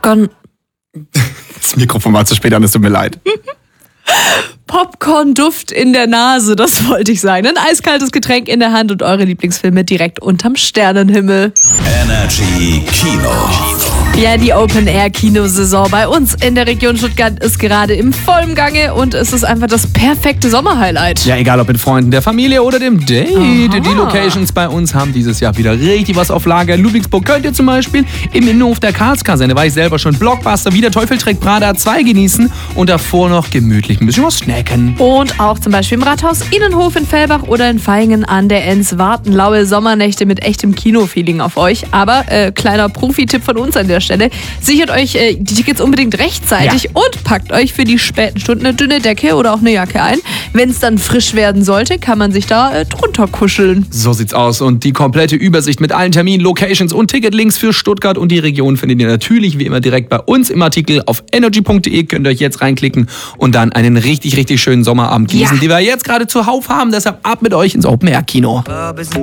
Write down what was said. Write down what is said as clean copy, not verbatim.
Popcorn. Das Mikrofon war zu spät an, es tut mir leid. Popcorn-Duft in der Nase, das wollte ich sagen. Ein eiskaltes Getränk in der Hand und eure Lieblingsfilme direkt unterm Sternenhimmel. Energy Kino. Ja, die Open-Air-Kinosaison bei uns in der Region Stuttgart ist gerade im vollen Gange und es ist einfach das perfekte Sommerhighlight. Ja, egal ob mit Freunden, der Familie oder dem Date. Aha. Die Locations bei uns haben dieses Jahr wieder richtig was auf Lager. In Ludwigsburg könnt ihr zum Beispiel im Innenhof der Karlskaserne, war ich selber schon, Blockbuster wie der Teufel trägt Prada 2 genießen und davor noch gemütlich ein bisschen was snacken. Und auch zum Beispiel im Rathaus Innenhof in Fellbach oder in Vaihingen an der Enns warten laue Sommernächte mit echtem Kinofeeling auf euch. Aber kleiner Profi-Tipp von uns an der Stelle, sichert euch die Tickets unbedingt rechtzeitig und packt euch für die späten Stunden eine dünne Decke oder auch eine Jacke ein. Wenn es dann frisch werden sollte, kann man sich da drunter kuscheln. So sieht's aus und die komplette Übersicht mit allen Terminen, Locations und Ticketlinks für Stuttgart und die Region findet ihr natürlich wie immer direkt bei uns im Artikel auf energy.de. Könnt ihr euch jetzt reinklicken und dann einen richtig, richtig schönen Sommerabend genießen, die wir jetzt gerade zuhauf haben. Deshalb ab mit euch ins Open-Air-Kino.